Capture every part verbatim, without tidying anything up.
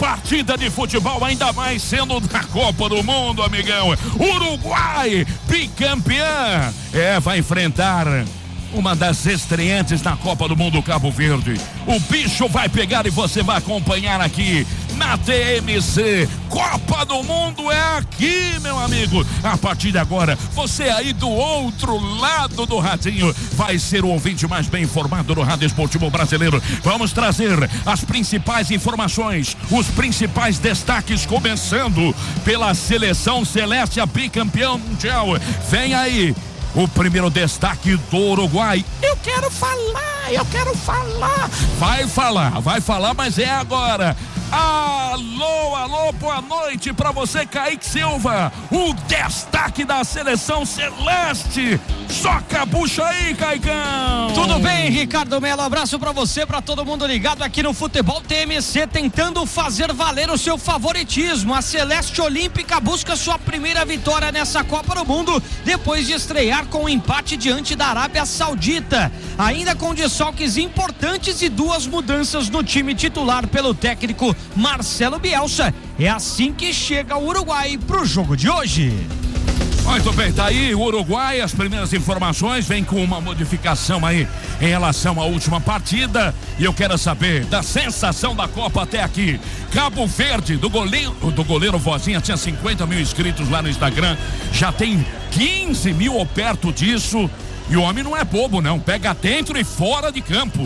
partida de futebol, ainda mais sendo da Copa do Mundo, amigão. Uruguai, bicampeã, é, vai enfrentar uma das estreantes na Copa do Mundo, Cabo Verde. O bicho vai pegar e você vai acompanhar aqui na T M C. Copa do Mundo é aqui, meu amigo. A partir de agora, você aí do outro lado do radinho vai ser o ouvinte mais bem informado do Rádio Esportivo Brasileiro. Vamos trazer as principais informações, os principais destaques, começando pela seleção celeste, a bicampeã mundial. Vem aí o primeiro destaque do Uruguai. Eu quero falar, eu quero falar. Vai falar, vai falar, mas é agora. Alô, alô, boa noite pra você, Kaique Silva. O destaque da seleção celeste. Soca a bucha aí, Caicão. Tudo bem, Ricardo Melo? Abraço pra você, pra todo mundo ligado aqui no Futebol T M C, tentando fazer valer o seu favoritismo. A Celeste Olímpica busca sua primeira vitória nessa Copa do Mundo, depois de estrear com um empate diante da Arábia Saudita. Ainda com desfalques importantes e duas mudanças no time titular pelo técnico Marcelo Bielsa. É assim que chega o Uruguai pro jogo de hoje. Muito bem, tá aí o Uruguai. As primeiras informações vem com uma modificação aí em relação à última partida, e eu quero saber da sensação da Copa até aqui. Cabo Verde, do goleiro, do goleiro Vozinha, tinha cinquenta mil inscritos lá no Instagram, já tem quinze mil ou perto disso, e o homem não é bobo não, pega dentro e fora de campo.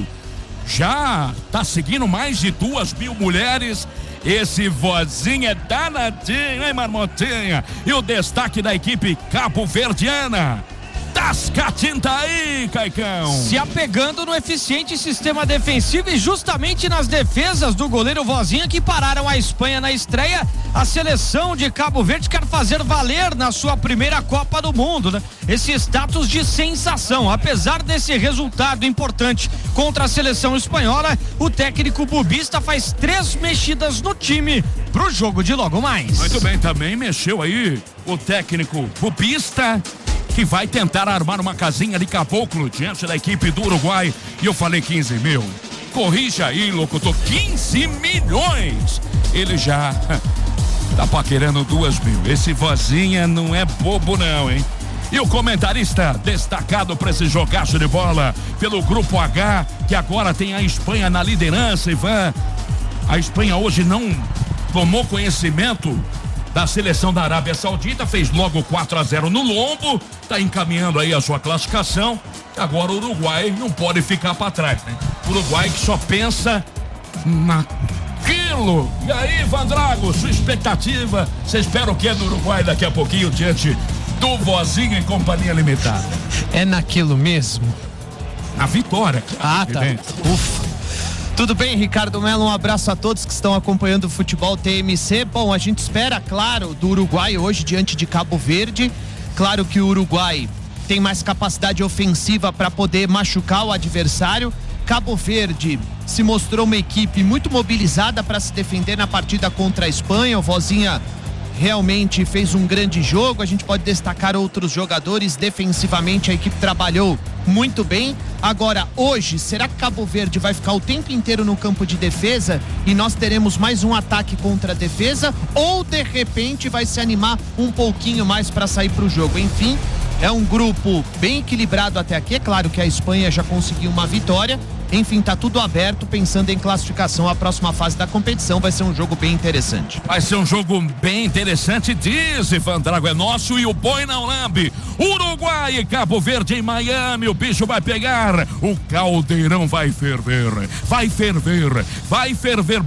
Já tá seguindo mais de duas mil mulheres. Esse Vozinha é danadinho, hein, Marmotinha? E o destaque da equipe cabo-verdiana, Tascatinta aí, Caicão. Se apegando no eficiente sistema defensivo e justamente nas defesas do goleiro Vozinha, que pararam a Espanha na estreia. A seleção de Cabo Verde quer fazer valer na sua primeira Copa do Mundo, né? Esse status de sensação. Apesar desse resultado importante contra a seleção espanhola, o técnico bubista faz três mexidas no time pro jogo de logo mais. Muito bem, também mexeu aí o técnico bubista, que vai tentar armar uma casinha de caboclo diante da equipe do Uruguai. E eu falei quinze mil. Corrija aí, locutor, quinze milhões. Ele já tá paquerando duas mil. Esse Vozinha não é bobo não, hein? E o comentarista destacado para esse jogaço de bola pelo Grupo H, que agora tem a Espanha na liderança, Ivan. A Espanha hoje não tomou conhecimento da seleção da Arábia Saudita, fez logo quatro a zero no lombo, tá encaminhando aí a sua classificação. Agora o Uruguai não pode ficar para trás, né? O Uruguai que só pensa naquilo. E aí, Vandrago, sua expectativa? Você espera o que é do Uruguai daqui a pouquinho diante do Vozinha em companhia limitada? É naquilo mesmo? A vitória. Ah, tá. Ufa. Tudo bem, Ricardo Melo? Um abraço a todos que estão acompanhando o Futebol T M C. Bom, a gente espera, claro, do Uruguai hoje diante de Cabo Verde. Claro que o Uruguai tem mais capacidade ofensiva para poder machucar o adversário. Cabo Verde se mostrou uma equipe muito mobilizada para se defender na partida contra a Espanha. O Vozinha realmente fez um grande jogo. A gente pode destacar outros jogadores. Defensivamente a equipe trabalhou muito bem. Agora, hoje, será que Cabo Verde vai ficar o tempo inteiro no campo de defesa e nós teremos mais um ataque contra a defesa, ou de repente vai se animar um pouquinho mais para sair para o jogo? Enfim, é um grupo bem equilibrado até aqui. É claro que a Espanha já conseguiu uma vitória. Enfim, tá tudo aberto, pensando em classificação. A próxima fase da competição vai ser um jogo bem interessante. Vai ser um jogo bem interessante, diz Ivan Drago, é nosso e o boi não lambe. Uruguai e Cabo Verde em Miami, o bicho vai pegar, o caldeirão vai ferver, vai ferver, vai ferver,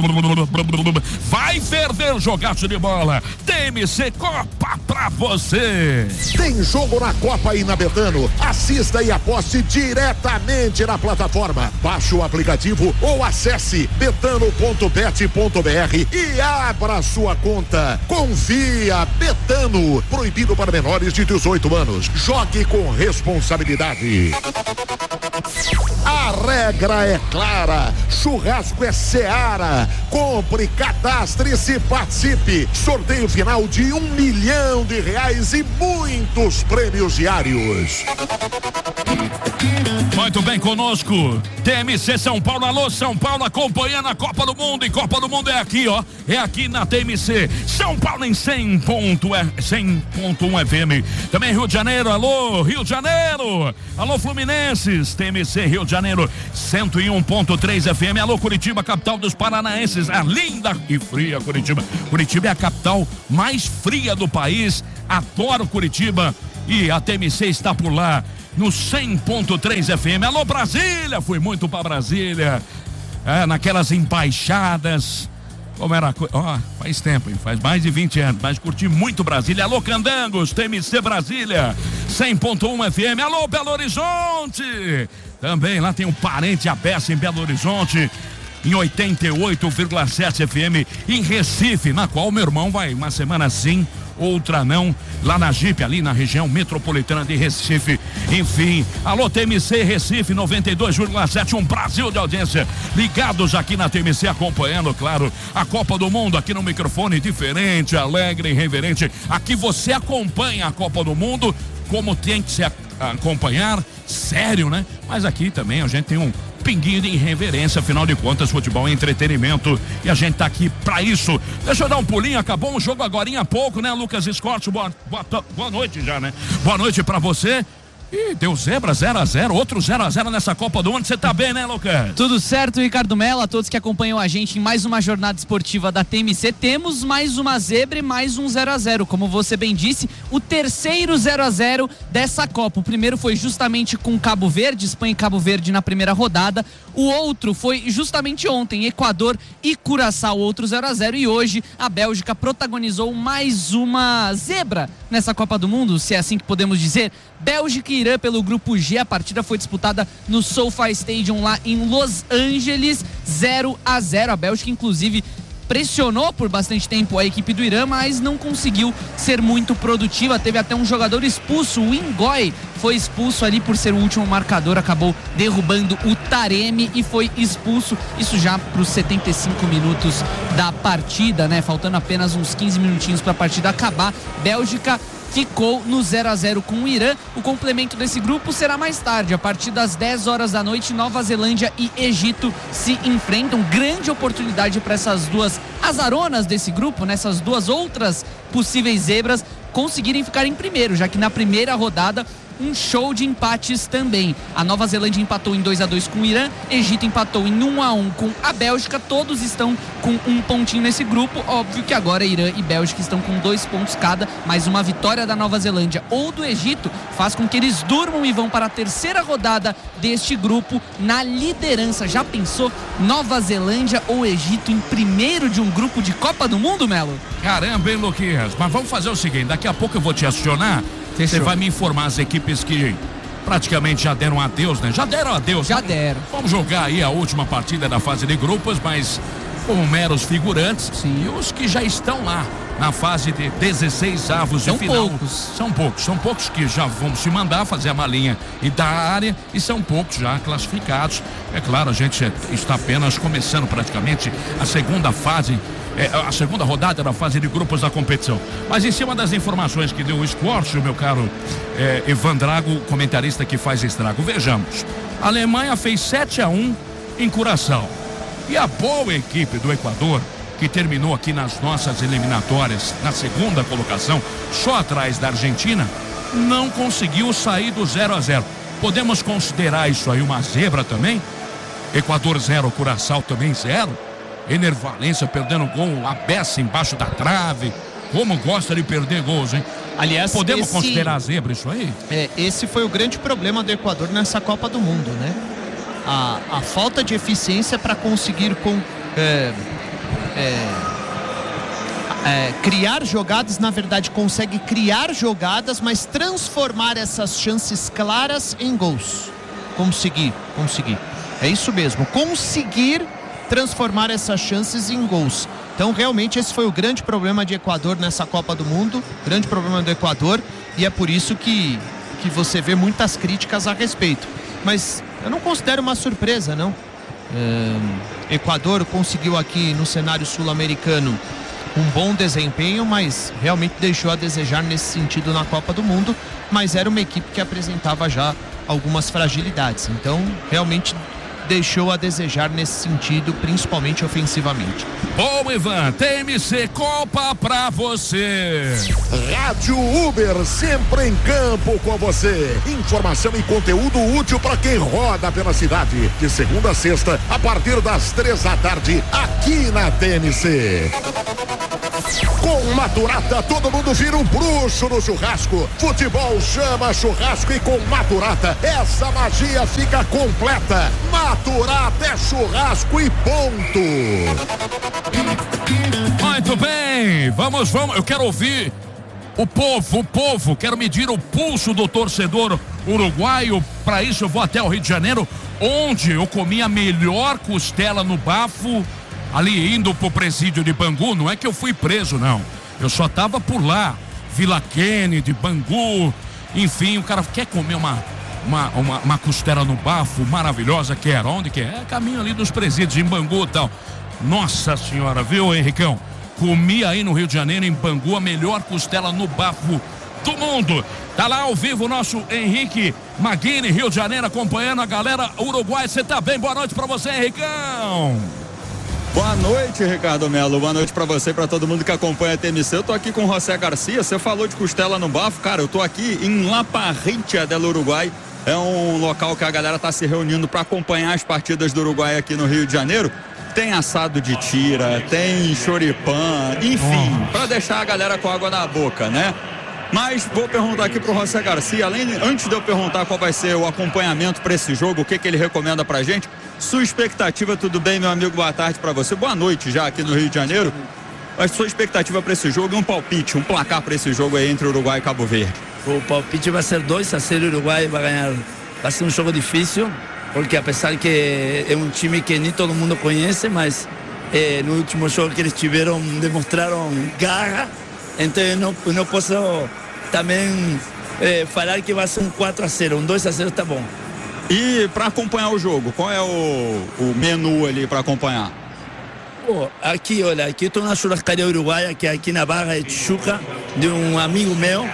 vai ferver, jogaço de bola. T M C Copa pra você. Tem jogo na Copa aí na Betano. Assista e aposte diretamente na plataforma. Baixe o aplicativo ou acesse betano ponto bet ponto br e abra sua conta. Confia, Betano. Proibido para menores de dezoito anos. Jogue com responsabilidade. A regra é clara. Churrasco é Seara. Compre, cadastre-se, participe. Sorteio final de um milhão de reais e muitos prêmios diários. Muito bem, conosco T M C São Paulo, alô São Paulo, acompanhando a Copa do Mundo, e Copa do Mundo é aqui, ó, é aqui na T M C São Paulo em cem ponto um F M, também Rio de Janeiro, alô Rio de Janeiro, alô Fluminenses, T M C Rio de Janeiro cento e um ponto três F M, alô Curitiba, capital dos paranaenses, a linda e fria Curitiba. Curitiba é a capital mais fria do país, adoro Curitiba, e a T M C está por lá no cem ponto três F M. Alô Brasília, fui muito pra Brasília, é, naquelas embaixadas, como era, ó, oh, faz tempo, hein? Faz mais de vinte anos, mas curti muito Brasília. Alô Candangos, T M C Brasília cem ponto um F M. Alô Belo Horizonte, também lá tem um parente aberto em Belo Horizonte, em oitenta e oito vírgula sete F M, em Recife, na qual meu irmão vai uma semana sim, outra não, lá na Jeep, ali na região metropolitana de Recife. Enfim, alô T M C Recife noventa e dois vírgula sete, um Brasil de audiência, ligados aqui na T M C, acompanhando, claro, a Copa do Mundo, aqui no microfone diferente, alegre e reverente. Aqui você acompanha a Copa do Mundo como tem que se acompanhar, sério, né? Mas aqui também a gente tem um pinguinho de irreverência, afinal de contas, futebol é entretenimento e a gente tá aqui pra isso. Deixa eu dar um pulinho, acabou um jogo agorinha há pouco, né, Lucas Scott? Boa, boa, boa noite já, né? Boa noite pra você. Ih, deu zebra, zero a zero, outro zero a zero nessa Copa do Mundo. Você tá bem, né, Lucas? Tudo certo, Ricardo Mello, a todos que acompanham a gente em mais uma jornada esportiva da T M C. Temos mais uma zebra e mais um zero a zero, como você bem disse, o terceiro zero a zero dessa Copa. O primeiro foi justamente com Cabo Verde, Espanha e Cabo Verde na primeira rodada. O outro foi justamente ontem, Equador e Curaçao, outro zero a zero. E hoje a Bélgica protagonizou mais uma zebra nessa Copa do Mundo, se é assim que podemos dizer. Bélgica e Irã pelo grupo G, a partida foi disputada no SoFi Stadium lá em Los Angeles, zero a zero. A Bélgica inclusive pressionou por bastante tempo a equipe do Irã, mas não conseguiu ser muito produtiva. Teve até um jogador expulso, o Ngoy foi expulso ali por ser o último marcador, acabou derrubando o Taremi e foi expulso, isso já para os setenta e cinco minutos da partida, né? Faltando apenas uns quinze minutinhos para a partida acabar. Bélgica ficou no zero a zero com o Irã. O complemento desse grupo será mais tarde, a partir das dez horas da noite. Nova Zelândia e Egito se enfrentam. Grande oportunidade para essas duas azaronas desse grupo, nessas duas outras possíveis zebras, conseguirem ficar em primeiro, já que na primeira rodada um show de empates também. A Nova Zelândia empatou em dois a dois com o Irã, Egito empatou em um a um com a Bélgica. Todos estão com um pontinho nesse grupo. Óbvio que agora Irã e Bélgica estão com dois pontos cada, mas uma vitória da Nova Zelândia ou do Egito faz com que eles durmam e vão para a terceira rodada deste grupo na liderança. Já pensou Nova Zelândia ou Egito em primeiro de um grupo de Copa do Mundo, Melo? Caramba, hein, Luquinhas? Mas vamos fazer o seguinte, daqui a pouco eu vou te acionar. Você vai me informar as equipes que praticamente já deram adeus, né? Já deram adeus. Já vamos, deram. Vamos jogar aí a última partida da fase de grupos, mas como meros figurantes. Sim. E os que já estão lá na fase de dezesseis avos de final. São poucos. São poucos. São poucos que já vão se mandar fazer a malinha e da área, e são poucos já classificados. É claro, a gente está apenas começando praticamente a segunda fase. É, a segunda rodada da fase de grupos da competição. Mas em cima das informações que deu o esporte, o meu caro é, Ivan Drago, comentarista que faz estrago, vejamos. A Alemanha fez sete a um em Curaçao. E a boa equipe do Equador, que terminou aqui nas nossas eliminatórias na segunda colocação, só atrás da Argentina, não conseguiu sair do zero a zero. Podemos considerar isso aí uma zebra também? Equador zero, Curaçao também zero. Ener Valencia perdendo gol, a beça embaixo da trave. Como gosta de perder gols, hein? Aliás, podemos esse, considerar zebra isso aí? É, esse foi o grande problema do Equador nessa Copa do Mundo, né? A, a falta de eficiência para conseguir com, é, é, é, criar jogadas. Na verdade, consegue criar jogadas, mas transformar essas chances claras em gols. Conseguir, conseguir. É isso mesmo, conseguir transformar essas chances em gols. Então realmente esse foi o grande problema de Equador nessa Copa do Mundo, grande problema do Equador, e é por isso que, que você vê muitas críticas a respeito. Mas eu não considero uma surpresa, não. É, Equador conseguiu aqui no cenário sul-americano um bom desempenho, mas realmente deixou a desejar nesse sentido na Copa do Mundo, mas era uma equipe que apresentava já algumas fragilidades. Então realmente deixou a desejar nesse sentido, principalmente ofensivamente. Bom, Ivan, T M C Copa pra você. Rádio Uber, sempre em campo com você. Informação e conteúdo útil para quem roda pela cidade. De segunda a sexta, a partir das três da tarde, aqui na T M C. Com Maturata, todo mundo vira um bruxo no churrasco. Futebol chama churrasco e com Maturata, essa magia fica completa. Maturata é churrasco e ponto. Muito bem, vamos, vamos, eu quero ouvir o povo, o povo, quero medir o pulso do torcedor uruguaio. Para isso eu vou até o Rio de Janeiro, onde eu comi a melhor costela no bafo, ali indo pro presídio de Bangu. Não é que eu fui preso, não, eu só tava por lá, Vila Kennedy, Bangu, enfim, o cara quer comer uma Uma, uma, uma costela no bafo maravilhosa, que era onde que é? É caminho ali dos presídios, em Bangu e tal. Nossa senhora, viu, Henricão? Comi aí no Rio de Janeiro, em Bangu, a melhor costela no bafo do mundo. Tá lá ao vivo o nosso Henrique Maguini, Rio de Janeiro, acompanhando a galera uruguaia. Você tá bem? Boa noite pra você, Henricão. Boa noite, Ricardo Melo. Boa noite pra você e pra todo mundo que acompanha a T M C. Eu tô aqui com o José Garcia. Você falou de costela no bafo. Cara, eu tô aqui em La Parrilla del Uruguai. É um local que a galera tá se reunindo para acompanhar as partidas do Uruguai aqui no Rio de Janeiro. Tem assado de tira, tem choripã, enfim, para deixar a galera com água na boca, né? Mas vou perguntar aqui pro José Garcia, além, antes de eu perguntar qual vai ser o acompanhamento para esse jogo, o que que ele recomenda pra gente, sua expectativa, tudo bem, meu amigo? Boa tarde para você. Boa noite já aqui no Rio de Janeiro. Mas sua expectativa para esse jogo e um palpite, um placar para esse jogo aí entre Uruguai e Cabo Verde. O palpite vai ser dois a zero, o Uruguai vai ganhar. Vai ser um jogo difícil, porque apesar que é um time que nem todo mundo conhece, mas eh, no último jogo que eles tiveram, demonstraram garra, então eu não, eu não posso também eh, falar que vai ser um quatro a zero, um dois a zero tá bom. E para acompanhar o jogo, qual é o, o menu ali para acompanhar? Oh, aqui, olha, aqui estou na churrascaria uruguaia, que é aqui na Barra de Tijuca, de um amigo meu.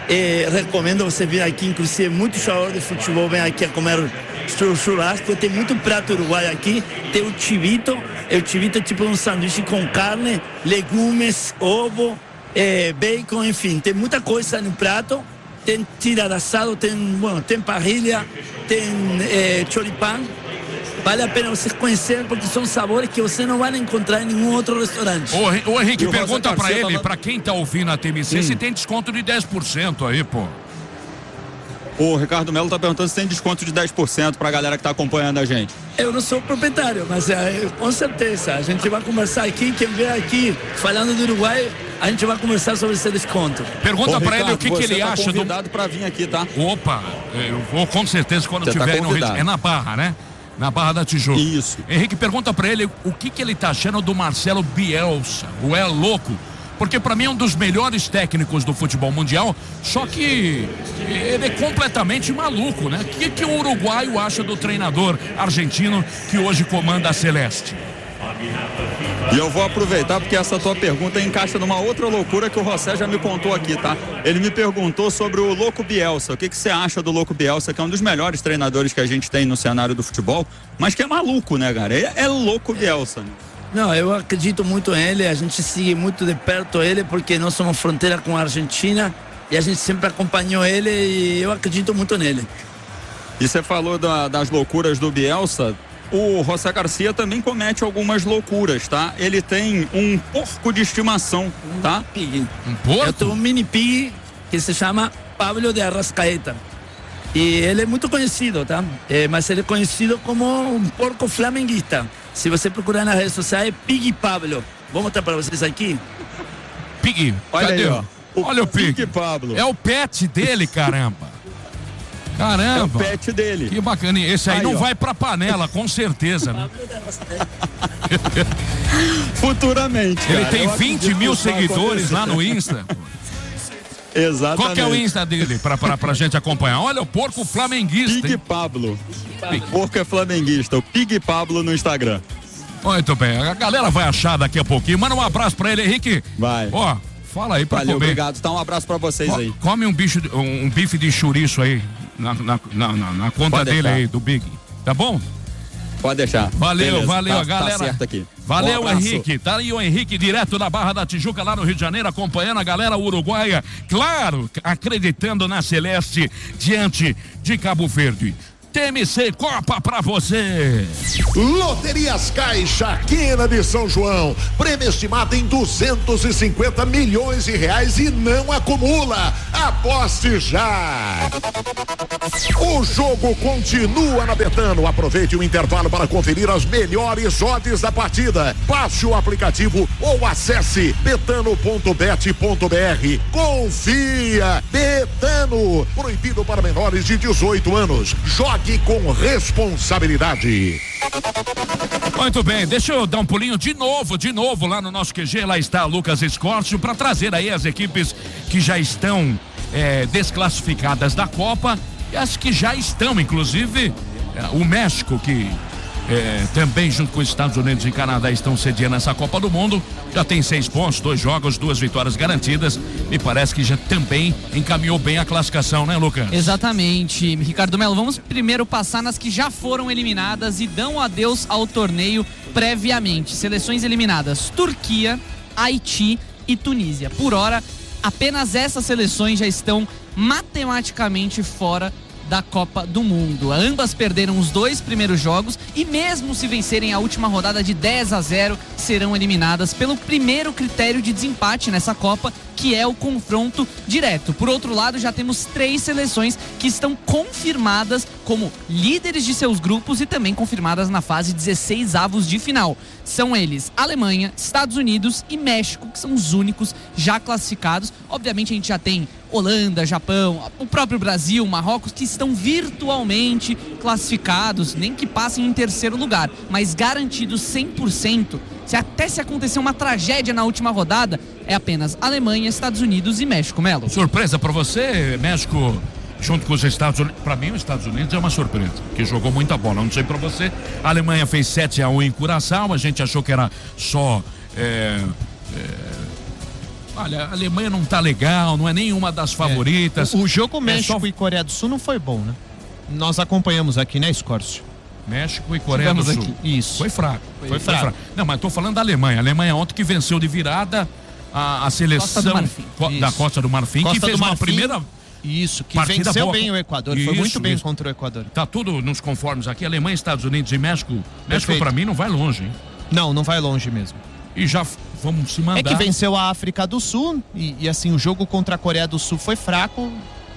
E recomendo você vir aqui, inclusive muitos jogadores de futebol vêm aqui a comer churrasco. Tem muito prato uruguaio aqui. Tem o chivito, o chivito é tipo um sanduíche com carne, legumes, ovo, eh, bacon, enfim, tem muita coisa no prato. Tem tira de assado, tem, bueno, tem parrilha, tem eh, choripã. Vale a pena vocês conhecerem, porque são sabores que você não vai encontrar em nenhum outro restaurante. Ô, ô Henrique, E o pergunta Rosa pra Garcia ele, tava- pra quem tá ouvindo a T M C, Hum. se tem desconto de dez por cento aí, pô. O Ricardo Melo tá perguntando se tem desconto de dez por cento pra galera que tá acompanhando a gente. Eu não sou proprietário, mas é, com certeza. A gente vai conversar aqui, quem vier aqui falando do Uruguai, a gente vai conversar sobre esse desconto. Pergunta Ô, pra Ricardo, ele o que, que você ele tá acha do... convidado pra vir aqui, tá? Opa, eu vou com certeza quando Você tá tiver aí no Rio de... convidado. É na Barra, né? Na Barra da Tijuca. Isso. Henrique, pergunta pra ele o que que ele tá achando do Marcelo Bielsa, o é louco. Porque pra mim é um dos melhores técnicos do futebol mundial, só que ele é completamente maluco, né? O que que o uruguaio acha do treinador argentino que hoje comanda a Celeste? E eu vou aproveitar porque essa tua pergunta encaixa numa outra loucura que o José já me contou aqui, tá? Ele me perguntou sobre o Louco Bielsa. O que que você acha do Louco Bielsa, que é um dos melhores treinadores que a gente tem no cenário do futebol, mas que é maluco, né, cara? É, é louco Bielsa, né? Não, eu acredito muito nele, a gente segue muito de perto ele, porque nós somos fronteira com a Argentina e a gente sempre acompanhou ele e eu acredito muito nele. E você falou da- das loucuras do Bielsa. O José Garcia também comete algumas loucuras, tá? Ele tem um porco de estimação, tá? Pig. Um Eu tenho porco? um mini pig que se chama Pablo de Arrascaeta. E ele é muito conhecido, tá? É, mas ele é conhecido como um porco flamenguista. Se você procurar nas redes sociais, é Pig Pablo. Vou mostrar para vocês aqui. Pig, Olha cadê? aí, ó. Olha o Pig. Pig Pablo. É o pet dele, caramba. É o Caramba. pet dele. Que bacana. E esse aí, Aí, não ó. vai pra panela, com certeza, né? Pablo de Arrascaeta. Futuramente, Ele cara. tem Eu vinte acredito mil que isso vai seguidores acontecer. lá no Insta. Exatamente. Qual que é o Insta dele pra, pra, pra gente acompanhar? Olha, o porco flamenguista, Pig hein? Pablo. O porco é flamenguista. O Pig Pablo no Instagram. Muito bem, a galera vai achar daqui a pouquinho. Manda um abraço pra ele, Henrique. Vai. Ó, fala aí pra Valeu, comer. obrigado. Tá, um abraço pra vocês Co- aí. Come um, bicho, de- um, um bife de chouriço aí na, na, na, na- na conta Pode dele deixar. aí, do Big. Tá bom? Pode deixar. Valeu, Beleza, valeu, tá, galera. Tá certo aqui. Valeu, Um abraço. Henrique. Tá aí o Henrique, direto da Barra da Tijuca, lá no Rio de Janeiro, acompanhando a galera uruguaia. Claro, acreditando na Celeste diante de Cabo Verde. T M C Copa pra você. Loterias Caixa, quina de São João. Prêmio estimado em duzentos e cinquenta milhões de reais e não acumula. Aposte já. O jogo continua na Betano. Aproveite o intervalo para conferir as melhores odds da partida. Baixe o aplicativo ou acesse betano ponto bet ponto br. Confia. Betano. Proibido para menores de dezoito anos. Jogue com responsabilidade. Muito bem, deixa eu dar um pulinho de novo, de novo lá no nosso Q G. Lá está Lucas Escorcio para trazer aí as equipes que já estão é, desclassificadas da Copa e as que já estão, inclusive é, o México, que é, também junto com os Estados Unidos e Canadá estão sediando essa Copa do Mundo, já tem seis pontos, dois jogos, duas vitórias garantidas. Me parece que já também encaminhou bem a classificação, né, Lucas? Exatamente, Ricardo Melo. Vamos primeiro passar nas que já foram eliminadas e dão adeus ao torneio previamente. Seleções eliminadas: Turquia, Haiti e Tunísia. Por hora, apenas essas seleções já estão matematicamente fora da Copa do Mundo. Ambas perderam os dois primeiros jogos e mesmo se vencerem a última rodada de dez a zero, serão eliminadas pelo primeiro critério de desempate nessa Copa, que é o confronto direto. Por outro lado, já temos três seleções que estão confirmadas como líderes de seus grupos e também confirmadas na fase dezesseis avos de final. São eles Alemanha, Estados Unidos e México, que são os únicos já classificados. Obviamente a gente já tem Holanda, Japão, o próprio Brasil, Marrocos, que estão virtualmente classificados, nem que passem em terceiro lugar, mas garantidos cem por cento. Se até se acontecer uma tragédia na última rodada, é apenas Alemanha, Estados Unidos e México, Melo. Surpresa pra você, México junto com os Estados Unidos. Pra mim, os Estados Unidos é uma surpresa, que jogou muita bola. Não sei pra você. A Alemanha fez sete a um em Curaçao. A gente achou que era só é, é... Olha, a Alemanha não tá legal, não é nenhuma das favoritas. É. O, o jogo México é só... e Coreia do Sul não foi bom, né? Nós acompanhamos aqui, né, Escorcio? México e Coreia do Sul. Aqui. Isso. Foi fraco. Foi, foi, fraco. foi fraco. Não, mas tô falando da Alemanha. A Alemanha ontem que venceu de virada a, a seleção Costa do Marfim. Co- da Costa do Marfim, Costa que fez do uma Marfim, primeira... Isso, que partida venceu boa. bem o Equador. Isso, foi muito bem isso. contra o Equador. Tá tudo nos conformes aqui. Alemanha, Estados Unidos e México. México Perfeito. pra mim não vai longe, hein? Não, não vai longe mesmo. E já f- vamos se mandar. É que venceu a África do Sul e, e assim, o jogo contra a Coreia do Sul foi fraco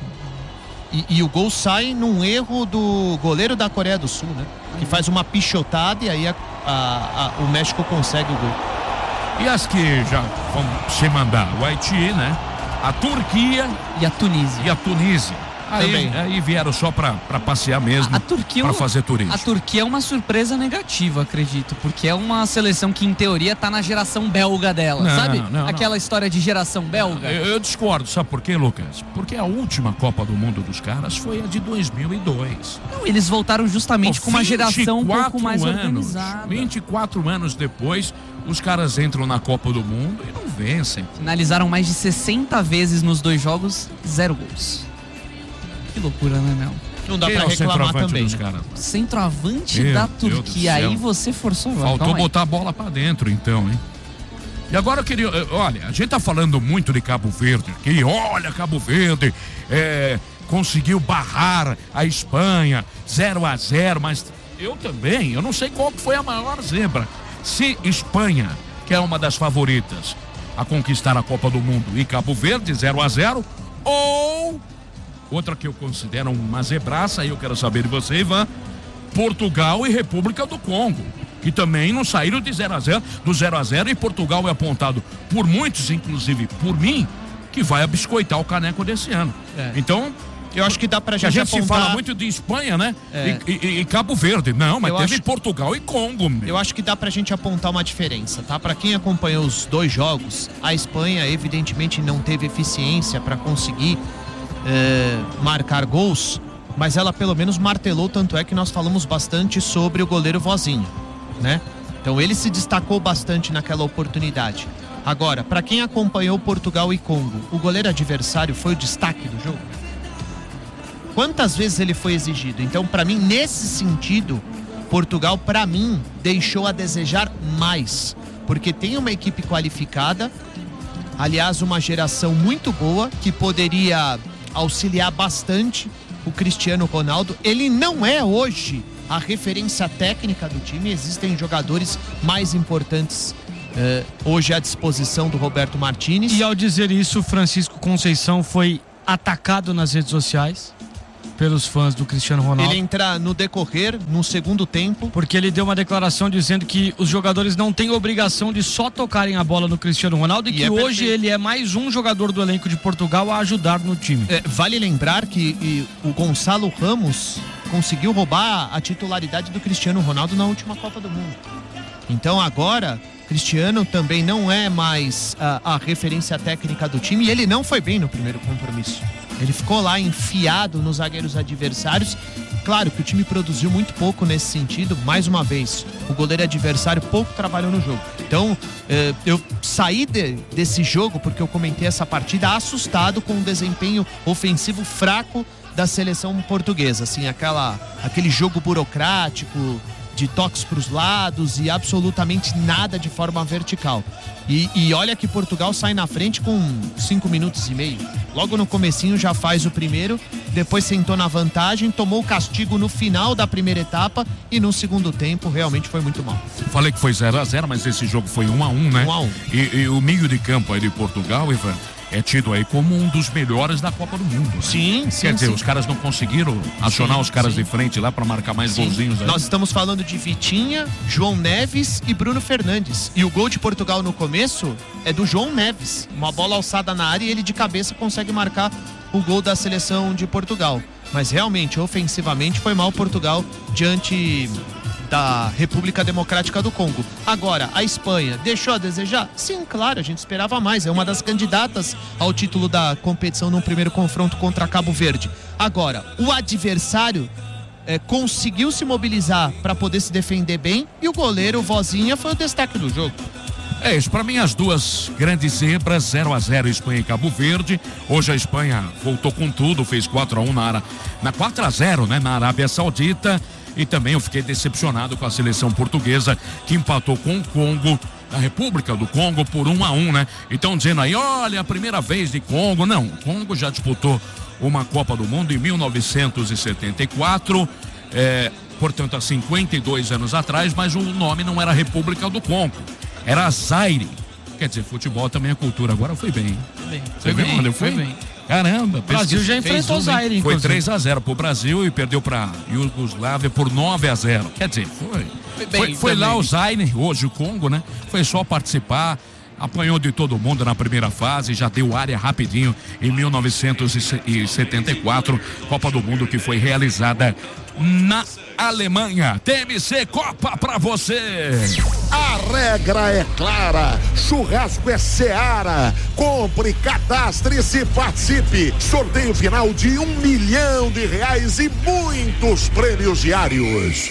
e, e o gol sai num erro do goleiro da Coreia do Sul, né? Que faz uma pichotada e aí a, a, a, o México consegue o gol. E as que já vão se mandar? O Haiti, né? A Turquia E a Tunísia. e a Tunísia. Aí, Também. aí vieram só pra, pra passear mesmo. A Turquia, pra fazer turismo. a Turquia é uma surpresa negativa, acredito, porque é uma seleção que em teoria tá na geração belga dela, Não, sabe? não, não. Aquela história de geração belga. Eu, eu discordo, sabe por quê, Lucas? Porque a última Copa do Mundo dos caras foi a de dois mil e dois. Não, eles voltaram justamente Pô, com uma geração um pouco vinte e quatro mais anos, organizada. vinte e quatro anos depois, os caras entram na Copa do Mundo e não vencem. Finalizaram mais de sessenta vezes nos dois jogos, zero gols. Que loucura, né, Mel? Não dá Quem pra é o reclamar centroavante também. dos Né? caras? Centroavante Meu da Deus do Turquia, céu. aí você forçou agora. Faltou calma aí. botar a bola pra dentro, então, hein? E agora eu queria, eh, olha, a gente tá falando muito de Cabo Verde aqui, olha, Cabo Verde é, conseguiu barrar a Espanha zero a zero, mas eu também, eu não sei qual que foi a maior zebra. Se Espanha, que é uma das favoritas a conquistar a Copa do Mundo, e Cabo Verde zero a zero, ou outra que eu considero uma zebraça, aí eu quero saber de você, Ivan, Portugal e República do Congo, que também não saíram de zero a zero, do zero a zero, e Portugal é apontado por muitos, inclusive por mim, que vai abiscoitar o caneco desse ano. É. Então, Eu acho que dá pra que a gente, gente se apontar... fala muito de Espanha, né? É. E, e- e Cabo Verde. Não, mas Eu teve acho- Portugal e Congo, meu. Eu acho que dá pra gente apontar uma diferença, tá? Pra quem acompanhou os dois jogos, a Espanha evidentemente não teve eficiência pra conseguir eh, marcar gols, mas ela pelo menos martelou, tanto é que nós falamos bastante sobre o goleiro Vozinho, né? Então ele se destacou bastante naquela oportunidade. Agora, pra quem acompanhou Portugal e Congo, o goleiro adversário foi o destaque do jogo? Quantas vezes ele foi exigido? Então, pra mim, nesse sentido, Portugal, para mim, deixou a desejar mais, porque tem uma equipe qualificada, aliás, uma geração muito boa, que poderia auxiliar bastante o Cristiano Ronaldo. Ele não é hoje a referência técnica do time, existem jogadores mais importantes eh, hoje à disposição do Roberto Martínez. E ao dizer isso, Francisco Conceição foi atacado nas redes sociais pelos fãs do Cristiano Ronaldo. Ele entra no decorrer, no segundo tempo. Porque ele deu uma declaração dizendo que os jogadores não têm obrigação de só tocarem a bola no Cristiano Ronaldo e, e que é hoje perfeito. Ele é mais um jogador do elenco de Portugal a ajudar no time. É, vale lembrar que e, o Gonçalo Ramos conseguiu roubar a titularidade do Cristiano Ronaldo na última Copa do Mundo. Então agora, Cristiano também não é mais a, a referência técnica do time e ele não foi bem no primeiro compromisso. Ele ficou lá enfiado nos zagueiros adversários. Claro que o time produziu muito pouco nesse sentido. Mais uma vez, o goleiro adversário pouco trabalhou no jogo. Então, eh, eu saí de, desse jogo, porque eu comentei essa partida, assustado com o desempenho ofensivo fraco da seleção portuguesa. Assim, aquela, aquele jogo burocrático, de toques para os lados e absolutamente nada de forma vertical. E, e olha que Portugal sai na frente com cinco minutos e meio. Logo no comecinho já faz o primeiro, depois sentou na vantagem, tomou o castigo no final da primeira etapa e no segundo tempo realmente foi muito mal. Falei que foi zero a zero, mas esse jogo foi um a um, né? um a um. E, e o meio de campo aí de Portugal, Ivan, é tido aí como um dos melhores da Copa do Mundo. Né? Sim, sim. Quer dizer, sim. os caras não conseguiram acionar sim, os caras sim. de frente lá para marcar mais sim. golzinhos aí. Nós estamos falando de Vitinha, João Neves e Bruno Fernandes. E o gol de Portugal no começo é do João Neves. Uma bola alçada na área e ele de cabeça consegue marcar o gol da seleção de Portugal. Mas realmente, ofensivamente, foi mal Portugal diante da República Democrática do Congo. Agora, a Espanha deixou a desejar? Sim, claro, a gente esperava mais. É uma das candidatas ao título da competição no primeiro confronto contra Cabo Verde. Agora, o adversário é, conseguiu se mobilizar para poder se defender bem e o goleiro Vozinha foi o destaque do jogo. É isso, para mim as duas grandes zebras, zero a zero Espanha e Cabo Verde. Hoje a Espanha voltou com tudo, fez quatro a um na, na quatro a zero, né, na Arábia Saudita. E também eu fiquei decepcionado com a seleção portuguesa que empatou com o Congo, a República do Congo, por um a um, né? Então dizendo aí, olha, a primeira vez de Congo. Não, o Congo já disputou uma Copa do Mundo em mil novecentos e setenta e quatro, é, portanto há cinquenta e dois anos atrás, mas o nome não era República do Congo, era Zaire. Quer dizer, futebol também é cultura. Agora foi bem. Foi bem. Você viu onde eu fui? Foi bem. Caramba, o Brasil já enfrentou o Zaire, Foi três a zero pro Brasil e perdeu pra Iugoslávia por nove a zero. Quer dizer, foi. Foi, bem, foi, foi lá o Zaire, hoje o Congo, né? Foi só participar, apanhou de todo mundo na primeira fase, já deu área rapidinho em mil novecentos e setenta e quatro, Copa do Mundo que foi realizada na Alemanha. T M C Copa pra você. A regra é clara, churrasco é Seara. Compre, cadastre-se e participe. Sorteio final de um milhão de reais e muitos prêmios diários.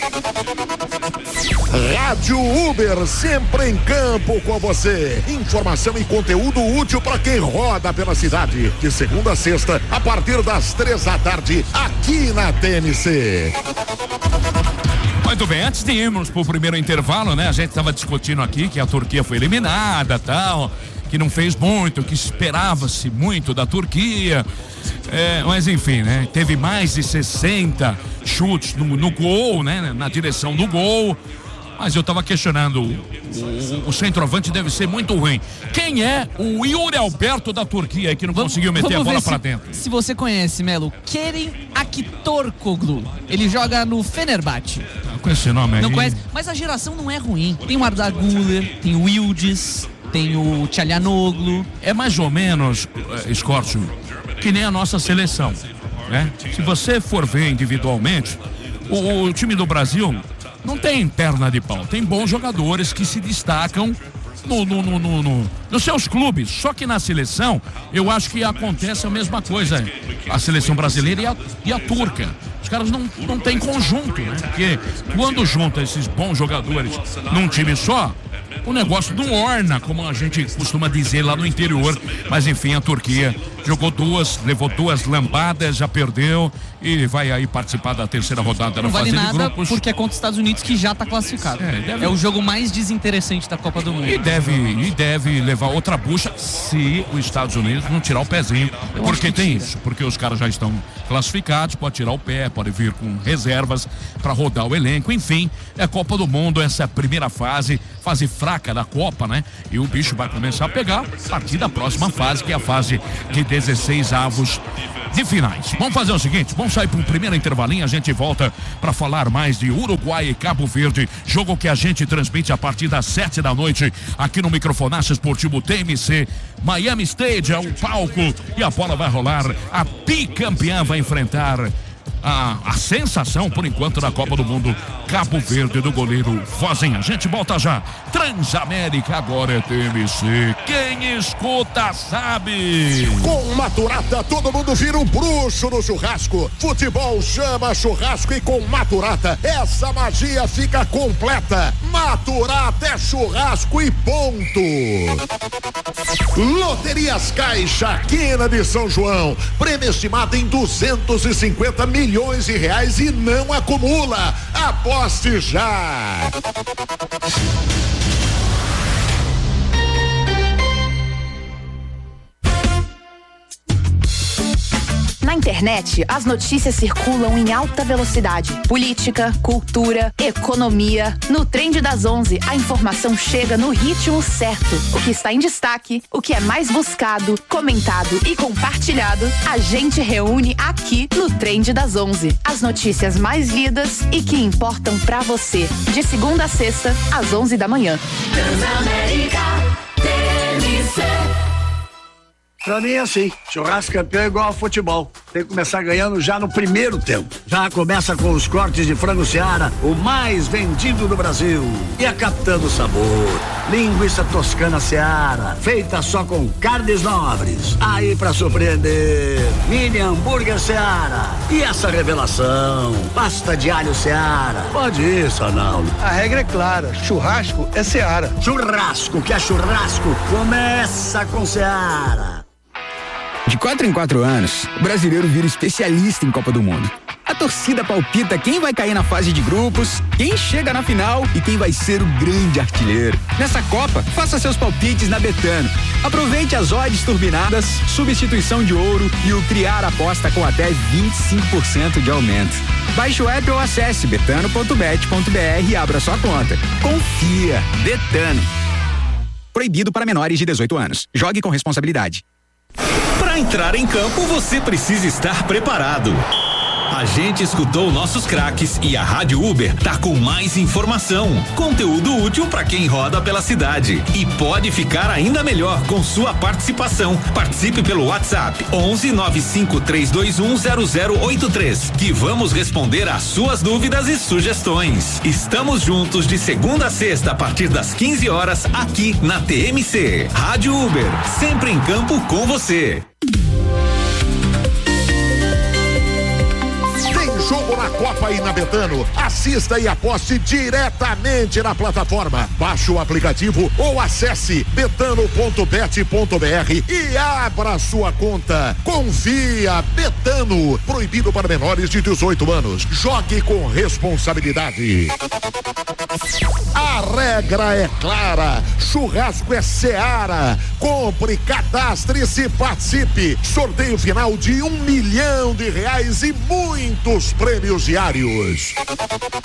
Rádio Uber, sempre em campo com você. Informação e conteúdo útil para quem roda pela cidade. De segunda a sexta, a partir das três da tarde, aqui na T M C. Muito bem, antes de irmos pro primeiro intervalo, né? A gente estava discutindo aqui que a Turquia foi eliminada, tal, que não fez muito, que esperava-se muito da Turquia. É, mas enfim, né? Teve mais de sessenta chutes no, no gol, né? Na direção do gol. Mas eu tava questionando, o, o, o centroavante deve ser muito ruim. Quem é o Yuri Alberto da Turquia que não vamos, conseguiu meter a bola pra se, dentro? Se você conhece, Melo, Kerem Aktürkoğlu. Ele joga no Fenerbahçe. Ah, com esse nome aí. Não conhece, mas a geração não é ruim. Tem o Arda Güler, tem o Yildiz, tem o Çalhanoğlu. É mais ou menos, uh, Scorcho, que nem a nossa seleção, né? Se você for ver individualmente, o, o time do Brasil não tem perna de pau, tem bons jogadores que se destacam no, no, no, no, no, nos seus clubes. Só que na seleção, eu acho que acontece a mesma coisa. A seleção brasileira e a, e a turca. Os caras não, não têm conjunto, né? Porque quando junta esses bons jogadores num time só, o negócio não orna, como a gente costuma dizer lá no interior. Mas enfim, a Turquia jogou duas, levou duas lambadas, já perdeu e vai aí participar da terceira rodada não na vale fase de nada grupos. porque é contra os Estados Unidos, que já tá classificado. É, deve... é o jogo mais desinteressante da Copa do Mundo. E deve, e deve levar outra bucha se os Estados Unidos não tirar o pezinho. Eu porque tem tira. isso, porque os caras já estão classificados, pode tirar o pé, pode vir com reservas para rodar o elenco. Enfim, é a Copa do Mundo, essa primeira fase, fase fraca da Copa, né? E o bicho vai começar a pegar a partir da próxima fase, que é a fase de dezesseis avos de finais. Vamos fazer o seguinte, vamos sair para um primeiro intervalinho, a gente volta para falar mais de Uruguai e Cabo Verde, jogo que a gente transmite a partir das sete da noite aqui no Microfonaço Esportivo T M C. Miami State é o palco e a bola vai rolar. A bicampeã vai enfrentar a, a sensação, por enquanto, da Copa do Mundo, Cabo Verde, do goleiro Vozinha. A gente volta já. Transamérica agora é T M C. Quem escuta sabe. Com Maturata, todo mundo vira um bruxo no churrasco. Futebol chama churrasco e com Maturata, essa magia fica completa. Maturata é churrasco e ponto. Loterias Caixa, Quina de São João. Prêmio estimado em duzentos e cinquenta milhões de reais e não acumula. Aposte já. Na internet, as notícias circulam em alta velocidade. Política, cultura, economia. No Trend das onze, a informação chega no ritmo certo. O que está em destaque, o que é mais buscado, comentado e compartilhado, a gente reúne aqui no Trend das onze. As notícias mais lidas e que importam pra você. De segunda a sexta, às onze da manhã. Transamérica T M C. Pra mim é assim, churrasco campeão é igual ao futebol. Tem que começar ganhando já no primeiro tempo. Já começa com os cortes de frango Seara, o mais vendido do Brasil. E a Capitã do Sabor, linguiça toscana Seara, feita só com carnes nobres. Aí pra surpreender, mini hambúrguer Seara. E essa revelação, pasta de alho Seara. Pode ir, Sonaldo. A regra é clara, churrasco é Seara. Churrasco que é churrasco, começa com Seara. De quatro em quatro anos, o brasileiro vira especialista em Copa do Mundo. A torcida palpita quem vai cair na fase de grupos, quem chega na final e quem vai ser o grande artilheiro. Nessa Copa, faça seus palpites na Betano. Aproveite as odds turbinadas, substituição de ouro e o criar aposta com até vinte e cinco por cento de aumento. Baixe o app ou acesse betano ponto bet ponto br e abra sua conta. Confia, Betano. Proibido para menores de dezoito anos. Jogue com responsabilidade. Para entrar em campo, você precisa estar preparado. A gente escutou nossos craques e a Rádio Uber tá com mais informação, conteúdo útil para quem roda pela cidade e pode ficar ainda melhor com sua participação. Participe pelo WhatsApp onze nove cinco três dois um zero zero oito três, que vamos responder às suas dúvidas e sugestões. Estamos juntos de segunda a sexta a partir das quinze horas aqui na T M C. Rádio Uber, sempre em campo com você. Jogo na Copa e na Betano. Assista e aposte diretamente na plataforma. Baixe o aplicativo ou acesse betano ponto bet ponto br e abra sua conta. Confia, Betano. Proibido para menores de dezoito anos. Jogue com responsabilidade. A regra é clara. Churrasco é Seara. Compre, cadastre-se, participe. Sorteio final de um milhão de reais e muitos prêmios diários.